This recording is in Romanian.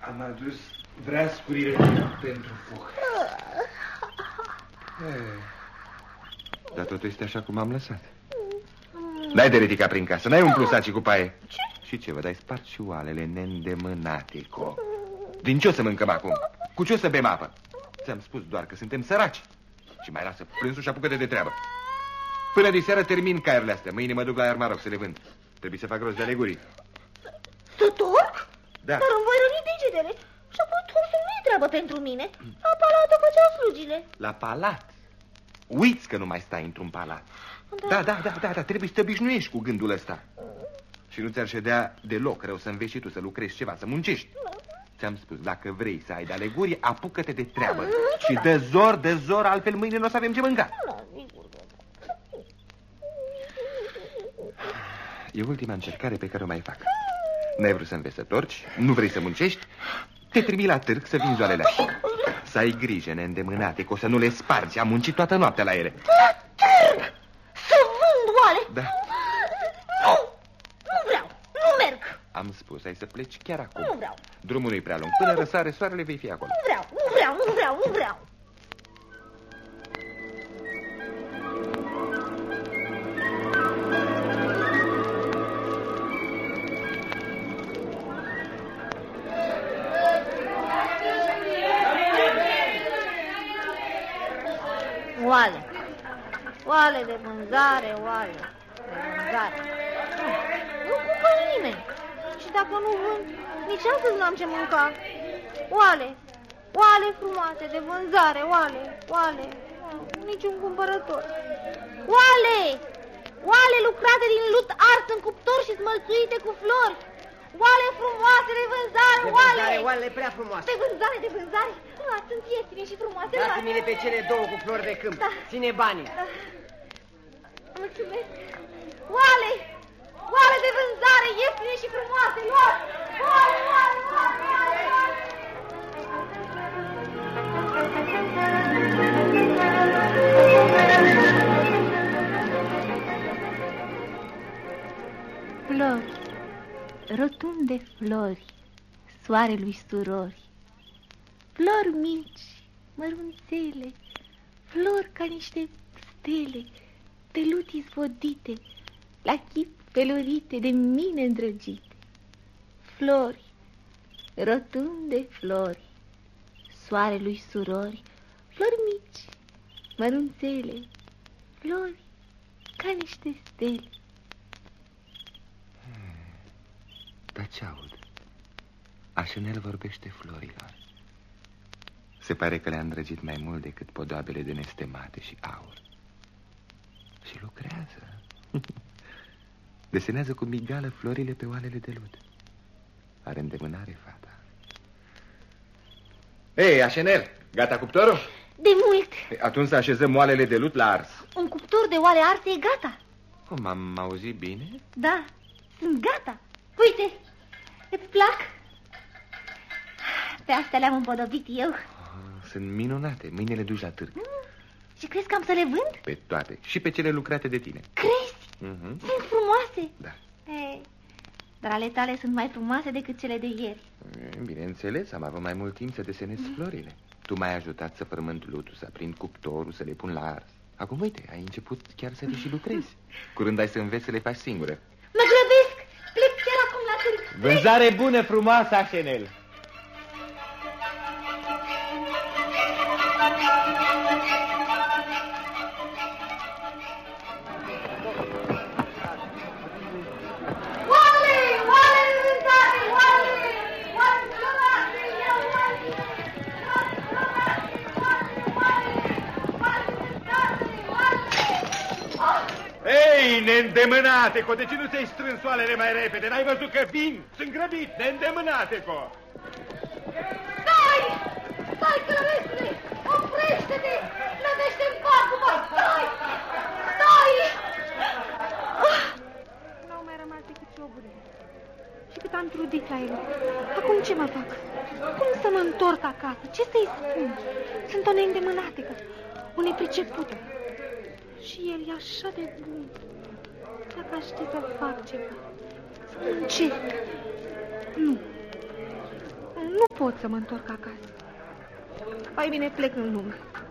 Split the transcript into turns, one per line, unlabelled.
Am adus brascurile pentru foc.
Dar totul este așa cum am lăsat. N-ai de ridicat prin casă, n-ai umplut sacii cu paie.
Ce?
Și ce, vă dai spart și oalele neîndemânate, co. Din ce o să mâncăm acum? Cu ce o să bem apă? Ți-am spus doar că suntem săraci. Și mai lasă plânsul și apucă-te de treabă. Până de seară termin caiurile astea. Mâine mă duc la Iarmaroc să le vând. Trebuie să fac rost de alegurii.
Să torc?
Da.
Dar îmi voi răni degetele. Și apoi torsul nu-i treabă pentru mine. La palat făceau slugile.
La palat? Uiți că nu mai stai într-un palat. Da, trebuie să te obișnuiești cu gândul ăsta. Și nu ți-ar ședea deloc rău să înveți și tu să lucrezi ceva, să muncești. Ți-am spus, dacă vrei să ai de alegurii, apucă-te de treabă. Și de zor, altfel mâine nu o să avem ce mânca. E ultima încercare pe care o mai fac. N-ai vrut să înveți să torci, nu vrei să muncești, te trimit la târg să vinzi oalele astea. Să ai grijă neîndemânate, că o să nu le spargi. Am muncit toată noaptea la ele.
La târg? Să vând oale?
Da.
Nu vreau, nu merg.
Am spus, ai să pleci chiar acum.
Nu vreau.
Drumul nu-i prea lung, până răsare soarele vei fi acolo.
Nu vreau. Oale de vânzare, oale de vânzare. Nu cumpăr nimeni. Și dacă nu vând, nici astăzi n-am ce mânca. Oale frumoase de vânzare, oale. Niciun cumpărător. Oale lucrate din lut ars în cuptor și smălțuite cu flori. Oale frumoase de vânzare,
oalele prea frumoase.
De vânzare. Sunt ieftine și frumoase.
Dați-mi-le pe cele două cu flori de câmp.
Da.
Ține banii.
Da. Mulțumesc. Oale de vânzare, ieftine și frumoase. Oale.
Flori, rotunde flori, soarelui surori. Flori mici, mărunțele, flori ca niște stele, de lut izvodite, la chip pelorite de mine îndrăgite. Flori, rotunde flori, soarelui surori, flori mici, mărunțele, flori ca niște stele.
Dar ce aud? Așenel vorbește florilor. Se pare că le-a îndrăgit mai mult decât podoabele de nestemate și aur. Și lucrează. Desenează cu migală florile pe oalele de lut. Are îndemânare fata. Ei, Așenel, gata cuptorul?
De mult.
Atunci să așezăm oalele de lut la ars.
Un cuptor de oale arse e gata.
Cum, am auzit bine?
Da, sunt gata. Uite, îți plac? Pe astea le-am împodobit eu.
Sunt minunate. Mâine le duci la târg.
Și crezi că am să le vând?
Pe toate. Și pe cele lucrate de tine.
Crezi? Sunt frumoase?
Da.
Dar ale tale sunt mai frumoase decât cele de ieri.
Bineînțeles, am avut mai mult timp să desenez florile. Tu m-ai ajutat să fărmânt lutul, să aprind cuptorul, să le pun la ars. Acum, uite, ai început chiar să le și lucrezi. Curând ai să înveți să le faci singură.
Mă grăbesc! Plec chiar acum la târg.
Vânzare bună, frumoasă, Așenel.
Neîndemânate-co, de ce nu ți-ai strâns oalele mai repede? N-ai văzut că vin? Sunt grăbit, neîndemânate-co!
Stai, călăresule! Oprește-te! Nădește-mi pacuma! Stai!
N-au mai rămas decât cioburile. Și cât am trudit la ele. Acum ce mă fac? Cum să mă întorc acasă? Ce să-i spun? Sunt o neîndemânatecă, o nepricepută. Și el e așa de bun. Dacă aș ști să fac ceva, să încerc. Nu pot să mă întorc acasă. Mai bine plec în lume.